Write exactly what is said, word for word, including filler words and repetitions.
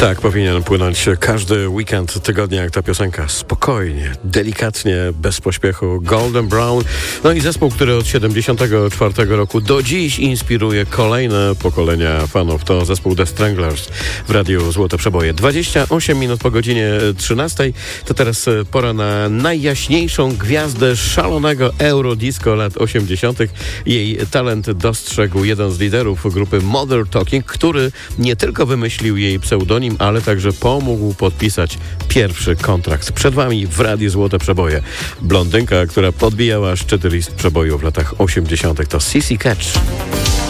Tak powinien płynąć każdy weekend tygodnia, jak ta piosenka. Spokojnie, delikatnie, bez pośpiechu. Golden Brown. No i zespół, który od siedemdziesiątego czwartego roku do dziś inspiruje kolejne pokolenia fanów. To zespół The Stranglers w Radiu Złote Przeboje. dwadzieścia osiem minut po godzinie trzynastej. To teraz pora na najjaśniejszą gwiazdę szalonego eurodisco lat osiemdziesiątych. Jej talent dostrzegł jeden z liderów grupy Mother Talking, który nie tylko wymyślił jej pseudonim, ale także pomógł podpisać pierwszy kontrakt. Przed wami w Radiu Złote Przeboje blondynka, która podbijała szczyty list przeboju w latach osiemdziesiątych. To Sissy Catch.